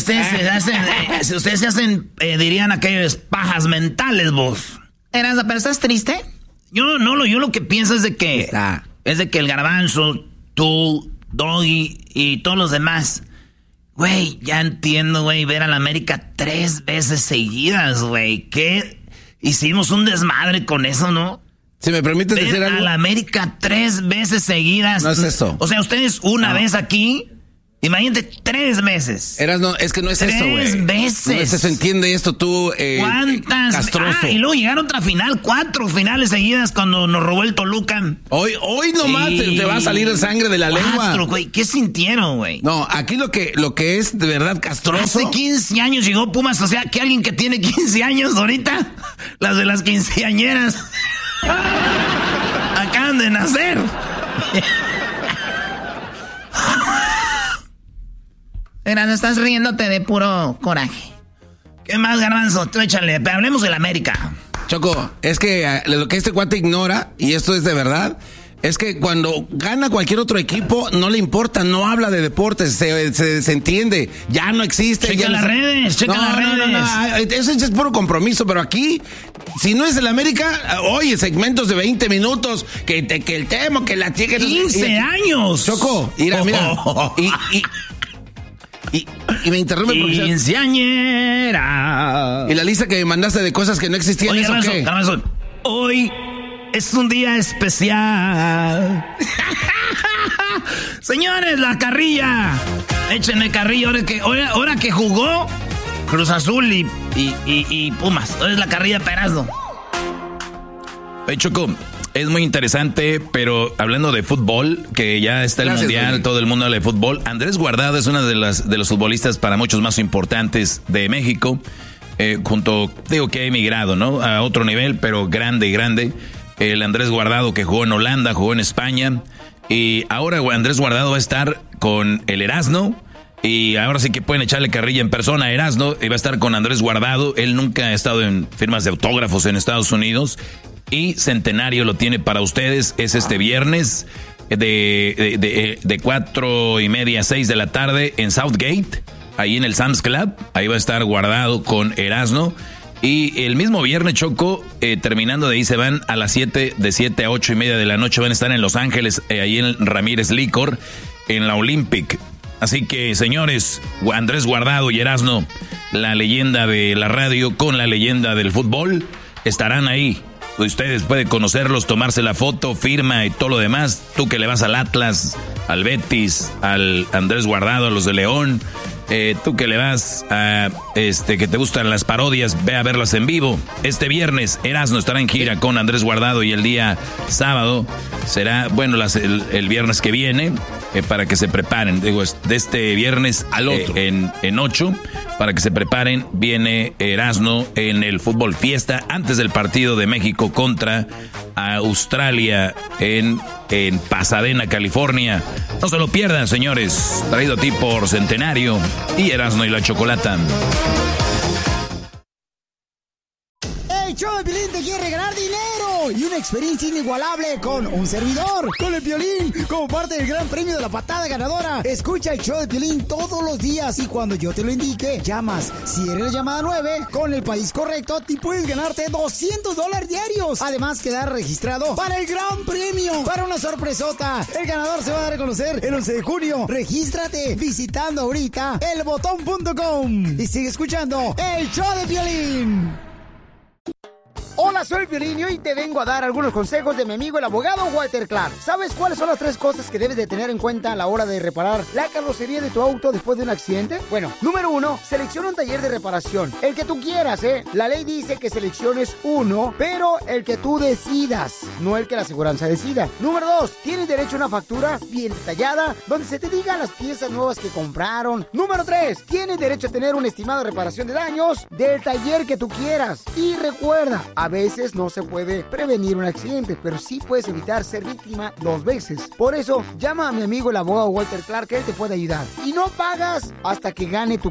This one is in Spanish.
ustedes se hacen, si ustedes se hacen, dirían aquellos pajas mentales, vos. Erasmo, ¿pero estás triste? Yo lo que pienso es de que el Garbanzo, tú, Doggy y todos los demás, güey, ya entiendo, güey, ver a la América 3 veces seguidas, güey. ¿Qué? Hicimos un desmadre con eso, ¿no? Si me permites decir algo. A la América 3 veces seguidas. No es eso. O sea, ustedes una vez aquí. Imagínate 3 meses. Es que no es eso, güey. 3 veces. No es eso, entiende esto tú, ¿cuántas? castroso. Y luego llegaron otra final, 4 finales seguidas cuando nos robó el Toluca. Hoy nomás te va a salir sangre de la lengua. Güey, ¿qué sintieron, güey? No, aquí lo que es de verdad castroso. Hace 15 años llegó Pumas, o sea, que alguien que tiene 15 años ahorita, las de las quinceañeras, acaban de nacer. Erasmo, estás riéndote de puro coraje. ¿Qué más, Garbanzo? Tú échale, pero hablemos de la América. Choco, es que lo que este cuate ignora, y esto es de verdad, es que cuando gana cualquier otro equipo, no le importa, no habla de deportes, se entiende, ya no existe. Checa las redes. No, eso es puro compromiso, pero aquí, si no es el América, oye, segmentos de 20 minutos, que el tema, que la chica... 15 años. Choco, mira, y me interrumpe porque... Quinceañera. Y la lista que me mandaste de cosas que no existían. Oye, ¿eso qué? Garbanzo, hoy es un día especial. Señores, la carrilla. Échenme carrilla ahora que jugó Cruz Azul y Pumas. Hoy es la carrilla de Erasmo. Oye, Choco, es muy interesante, pero hablando de fútbol, que ya está el Mundial, Dani. Todo el mundo habla de fútbol. Andrés Guardado es uno de los futbolistas para muchos más importantes de México. Digo que ha emigrado, ¿no? A otro nivel, pero grande. El Andrés Guardado que jugó en Holanda, jugó en España. Y ahora Andrés Guardado va a estar con el Erasmo. Y ahora sí que pueden echarle carrilla en persona a Erasmo. Y va a estar con Andrés Guardado. Él nunca ha estado en firmas de autógrafos en Estados Unidos. Y Centenario lo tiene para ustedes. Es este viernes de 4:30 a 6 de la tarde en Southgate, ahí en el Sam's Club. Ahí va a estar Guardado con Erasmo. Y el mismo viernes, Choco, terminando de ahí se van a las 7, de 7 a 8:30 de la noche. Van a estar en Los Ángeles, ahí en Ramírez Licor, en la Olympic. Así que, señores, Andrés Guardado y Erasmo, la leyenda de la radio con la leyenda del fútbol, estarán ahí. Ustedes pueden conocerlos, tomarse la foto, firma y todo lo demás. Tú que le vas al Atlas, al Betis, al Andrés Guardado, a los de León. Tú que le vas a que te gustan las parodias, ve a verlas en vivo. Este viernes Erasmo estará en gira con Andrés Guardado y el día sábado será, bueno, el viernes que viene, para que se preparen. Digo, de este viernes al otro, en 8, para que se preparen, viene Erasmo en el Fútbol Fiesta antes del partido de México contra Australia en Pasadena, California. No se lo pierdan, señores. Traído a ti por Centenario y Erasmo y la Chocolata. El show de Piolín te quiere regalar dinero y una experiencia inigualable con un servidor, con el Piolín, como parte del gran premio de la patada ganadora. Escucha el show de Piolín todos los días y cuando yo te lo indique, llamas. Si eres la llamada 9, con el país correcto, te puedes ganarte $200 diarios. Además, quedar registrado para el gran premio, para una sorpresota. El ganador se va a dar a conocer el 11 de junio. Regístrate visitando ahorita elbotón.com y sigue escuchando el show de Piolín. Hola, soy Piolín y hoy te vengo a dar algunos consejos de mi amigo el abogado Walter Clark. ¿Sabes cuáles son las 3 cosas que debes de tener en cuenta a la hora de reparar la carrocería de tu auto después de un accidente? Bueno, número 1, selecciona un taller de reparación. El que tú quieras, ¿eh? La ley dice que selecciones uno, pero el que tú decidas, no el que la aseguranza decida. Número 2, tienes derecho a una factura bien detallada, donde se te digan las piezas nuevas que compraron. Número 3, tienes derecho a tener una estimada reparación de daños del taller que tú quieras. Y recuerda, a veces no se puede prevenir un accidente, pero sí puedes evitar ser víctima 2 veces. Por eso, llama a mi amigo el abogado Walter Clark, que él te puede ayudar. Y no pagas hasta que gane tu